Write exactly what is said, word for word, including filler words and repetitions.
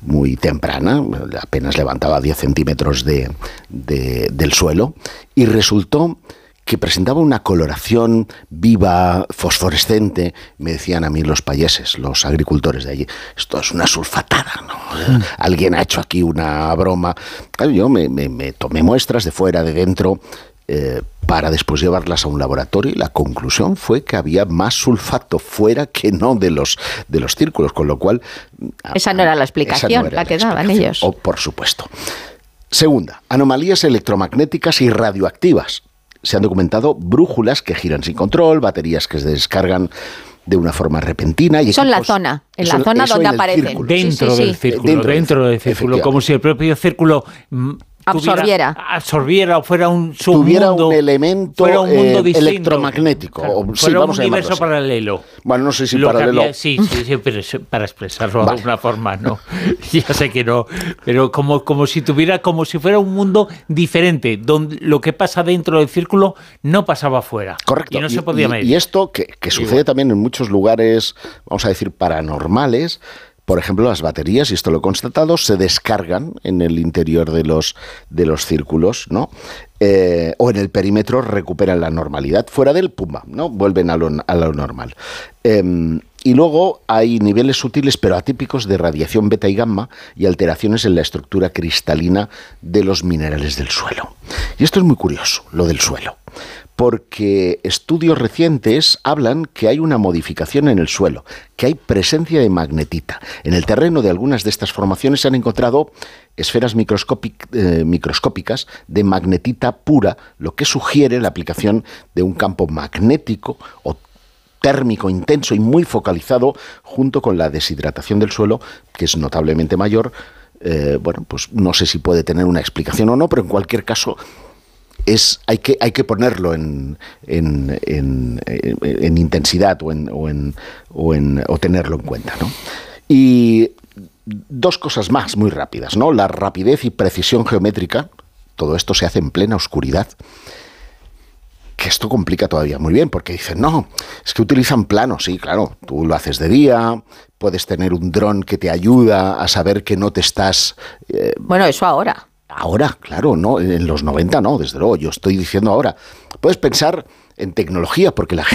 muy temprana, apenas levantaba diez centímetros de, de, del suelo, y resultó que presentaba una coloración viva, fosforescente. Me decían a mí los payeses, los agricultores de allí, esto es una sulfatada, ¿no? Mm. Alguien ha hecho aquí una broma. Claro, yo me, me, me tomé muestras de fuera, de dentro, eh, para después llevarlas a un laboratorio, y la conclusión fue que había más sulfato fuera que no de los, de los círculos, con lo cual... Esa no era la explicación, no era la que la daban ellos. Oh, por supuesto. Segunda, anomalías electromagnéticas y radioactivas. Se han documentado brújulas que giran sin control, baterías que se descargan de una forma repentina. Y eso en la zona, en la zona donde aparecen. Dentro del círculo, dentro del círculo, como si el propio círculo... absorbiera absorbiera o fuera un submundo, tuviera un elemento fuera un mundo eh, electromagnético, claro, o, fuera sí, vamos un universo a paralelo. Bueno, no sé si Lo paralelo. Había, sí, sí, sí, pero para expresarlo vale. de alguna forma, no. Ya sé que no, pero como como si tuviera, como si fuera un mundo diferente, donde lo que pasa dentro del círculo no pasaba fuera. Correcto. Y no y, se podía y, medir. Y esto que, que sucede Igual. también en muchos lugares, vamos a decir, paranormales. Por ejemplo, las baterías, y esto lo he constatado, se descargan en el interior de los, de los círculos, ¿no? Eh, o en el perímetro recuperan la normalidad. Fuera del pumba, ¿no? Vuelven a lo, a lo normal. Eh, y luego hay niveles sutiles pero atípicos de radiación beta y gamma y alteraciones en la estructura cristalina de los minerales del suelo. Y esto es muy curioso, lo del suelo, porque estudios recientes hablan que hay una modificación en el suelo, que hay presencia de magnetita. En el terreno de algunas de estas formaciones se han encontrado esferas microscópic, eh, microscópicas de magnetita pura, lo que sugiere la aplicación de un campo magnético o térmico intenso y muy focalizado, junto con la deshidratación del suelo, que es notablemente mayor. Eh, bueno, pues no sé si puede tener una explicación o no, pero en cualquier caso... Es, hay, que, hay que ponerlo en, en, en, en, en intensidad o, en, o, en, o, en, o tenerlo en cuenta, ¿no? Y dos cosas más muy rápidas, ¿no? La rapidez y precisión geométrica, todo esto se hace en plena oscuridad, que esto complica todavía muy bien, porque dicen, no, es que utilizan planos. Sí, claro, tú lo haces de día, puedes tener un dron que te ayuda a saber que no te estás... Eh, bueno, eso ahora. Ahora, claro, no, en los noventa no, desde luego, yo estoy diciendo ahora. Puedes pensar en tecnología, porque la